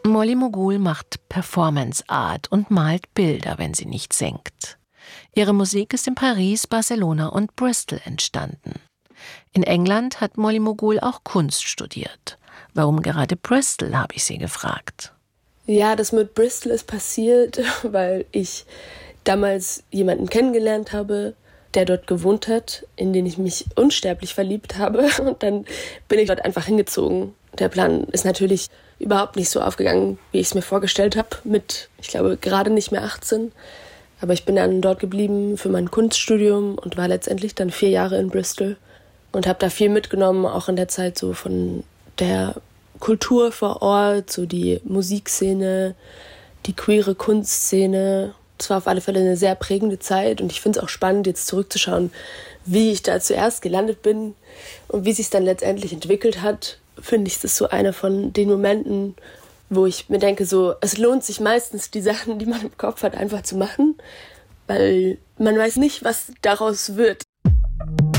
Molly Mogul macht Performance Art und malt Bilder, wenn sie nicht singt. Ihre Musik ist in Paris, Barcelona und Bristol entstanden. In England hat Molly Mogul auch Kunst studiert. Warum gerade Bristol, habe ich sie gefragt. Ja, das mit Bristol ist passiert, weil ich damals jemanden kennengelernt habe, der dort gewohnt hat, in den ich mich unsterblich verliebt habe. Und dann bin ich dort einfach hingezogen. Der Plan ist natürlich überhaupt nicht so aufgegangen, wie ich es mir vorgestellt habe, mit, ich glaube, gerade nicht mehr 18. Aber ich bin dann dort geblieben für mein Kunststudium und war letztendlich dann 4 Jahre in Bristol und habe da viel mitgenommen, auch in der Zeit so von der Kultur vor Ort, so die Musikszene, die queere Kunstszene. Es war auf alle Fälle eine sehr prägende Zeit und ich finde es auch spannend, jetzt zurückzuschauen, wie ich da zuerst gelandet bin und wie sich es dann letztendlich entwickelt hat. Finde ich, das so einer von den Momenten, wo ich mir denke, so, es lohnt sich meistens, die Sachen, die man im Kopf hat, einfach zu machen, weil man weiß nicht, was daraus wird.